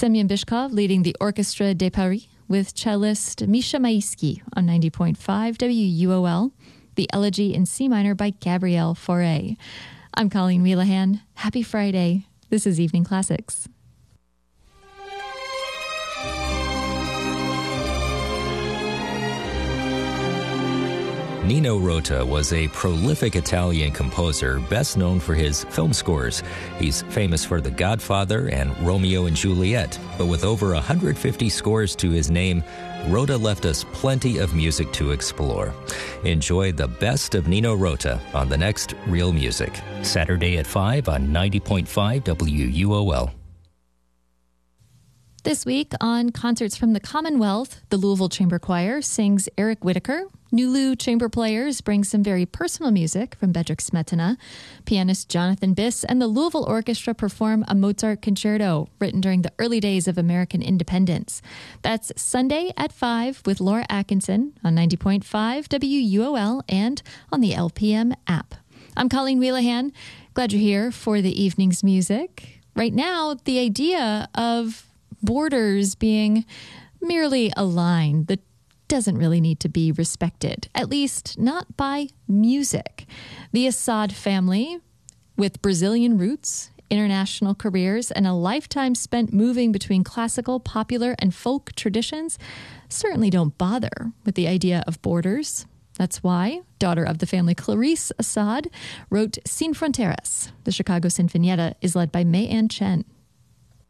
Semyon Bishkov leading the Orchestra de Paris with cellist Misha Maisky on 90.5 WUOL, the Elegy in C minor by Gabrielle Fauré. I'm Colleen Wheelahan. Happy Friday. This is Evening Classics. Nino Rota was a prolific Italian composer, best known for his film scores. He's famous for The Godfather and Romeo and Juliet, but with over 150 scores to his name, Rota left us plenty of music to explore. Enjoy the best of Nino Rota on the next Real Music, Saturday at 5 on 90.5 WUOL. This week on Concerts from the Commonwealth, the Louisville Chamber Choir sings Eric Whitaker. Nulu Chamber Players bring some very personal music from Bedřich Smetana. Pianist Jonathan Biss and the Louisville Orchestra perform a Mozart concerto written during the early days of American independence. That's Sunday at 5 with Laura Atkinson on 90.5 WUOL and on the LPM app. I'm Colleen Wheelahan. Glad you're here for the evening's music. Right now, the idea of borders being merely a line that doesn't really need to be respected, at least not by music. The Assad family, with Brazilian roots, international careers, and a lifetime spent moving between classical, popular, and folk traditions, certainly don't bother with the idea of borders. That's why daughter of the family Clarice Assad wrote Sin Fronteras. The Chicago Sinfonietta is led by May Ann Chen.